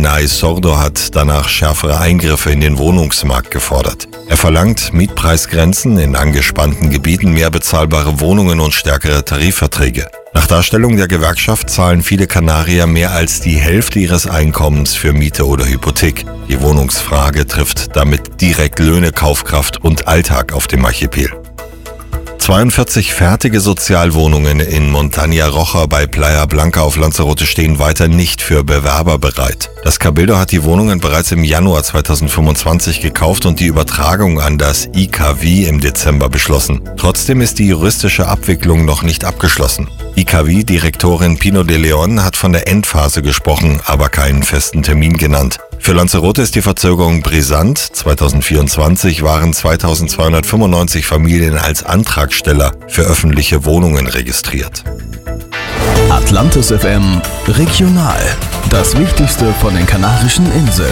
Enai Sordo hat danach schärfere Eingriffe in den Wohnungsmarkt gefordert. Er verlangt Mietpreisgrenzen in angespannten Gebieten, mehr bezahlbare Wohnungen und stärkere Tarifverträge. Nach Darstellung der Gewerkschaft zahlen viele Kanarier mehr als die Hälfte ihres Einkommens für Miete oder Hypothek. Die Wohnungsfrage trifft damit direkt Löhne, Kaufkraft und Alltag auf dem Archipel. 42 fertige Sozialwohnungen in Montaña Roja bei Playa Blanca auf Lanzarote stehen weiter nicht für Bewerber bereit. Das Cabildo hat die Wohnungen bereits im Januar 2025 gekauft und die Übertragung an das IKW im Dezember beschlossen. Trotzdem ist die juristische Abwicklung noch nicht abgeschlossen. IKW-Direktorin Pino de Leon hat von der Endphase gesprochen, aber keinen festen Termin genannt. Für Lanzarote ist die Verzögerung brisant. 2024 waren 2295 Familien als Antragsteller für öffentliche Wohnungen registriert. Atlantis FM Regional. Das Wichtigste von den Kanarischen Inseln.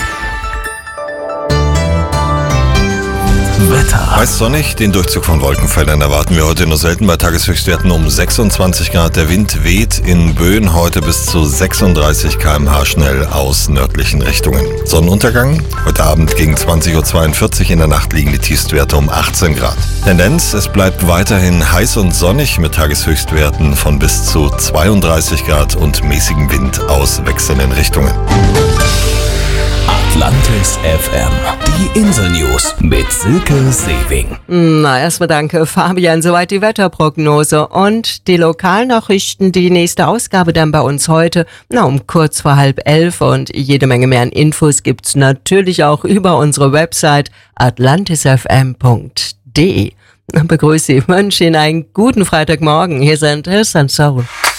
Wetter. Meist sonnig, den Durchzug von Wolkenfeldern erwarten wir heute nur selten bei Tageshöchstwerten um 26 Grad. Der Wind weht in Böen heute bis zu 36 km/h schnell aus nördlichen Richtungen. Sonnenuntergang heute Abend gegen 20.42 Uhr, in der Nacht liegen die Tiefstwerte um 18 Grad. Tendenz, es bleibt weiterhin heiß und sonnig mit Tageshöchstwerten von bis zu 32 Grad und mäßigem Wind aus wechselnden Richtungen. Atlantis FM. Die Insel-News mit Silke Sewing. Na, erstmal danke, Fabian. Soweit die Wetterprognose. Und die Lokalnachrichten, die nächste Ausgabe dann bei uns heute, um kurz vor 10:30. Und jede Menge mehr an Infos gibt's natürlich auch über unsere Website atlantisfm.de. Begrüße Sie, wünsche Ihnen einen guten Freitagmorgen. Hier sind Hills and Soul.